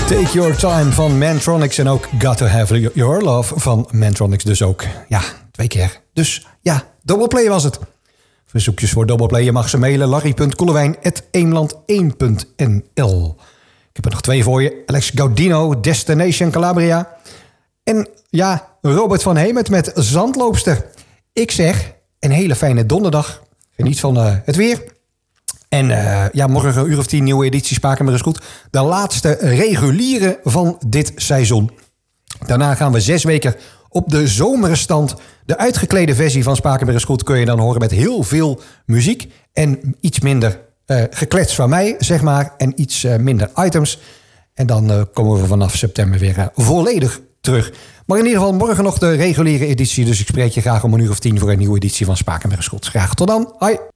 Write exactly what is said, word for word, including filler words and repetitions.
Take Your Time van Mantronix en ook Got To Have Your Love van Mantronix dus ook. Ja, twee keer. Dus ja, Doubleplay was het. Verzoekjes voor Doubleplay, je mag ze mailen. larry punt koelewijn at eemland één punt n l. Ik heb er nog twee voor je. Alex Gaudino, Destination Calabria. En ja, Robert van Hemert met Zandloopster. Ik zeg, een hele fijne donderdag. Geniet van uh, het weer. En uh, ja, morgen een uur of tien nieuwe editie Spakenburg is goed. De laatste reguliere van dit seizoen. Daarna gaan we zes weken op de zomerstand. De uitgeklede versie van Spakenburg is goed kun je dan horen met heel veel muziek. En iets minder uh, geklets van mij, zeg maar. En iets uh, minder items. En dan uh, komen we vanaf september weer uh, volledig terug. Maar in ieder geval morgen nog de reguliere editie. Dus ik spreek je graag om een uur of tien voor een nieuwe editie van Spakenburg is goed. Graag tot dan. Hoi.